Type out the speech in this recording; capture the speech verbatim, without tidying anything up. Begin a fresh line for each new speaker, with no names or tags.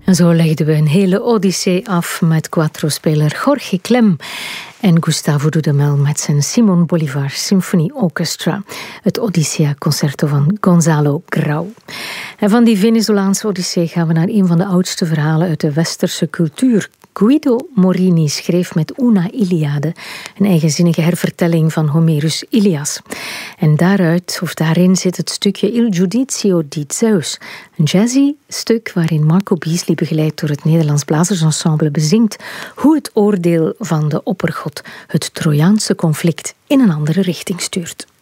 En zo legden we een hele odyssee af met quattro-speler Jorge Clem en Gustavo Dudamel met zijn Simon Bolivar Symphony Orchestra, het Odyssea Concerto van Gonzalo Grau. En van die Venezolaanse odyssee gaan we naar een van de oudste verhalen uit de westerse cultuur. Guido Morini schreef met Una Iliade een eigenzinnige hervertelling van Homerus' Ilias. En daaruit, of daarin, zit het stukje Il Giudizio di Zeus, een jazzy stuk waarin Marco Beasley, begeleid door het Nederlands Blazersensemble, bezingt hoe het oordeel van de oppergod het Trojaanse conflict in een andere richting stuurt.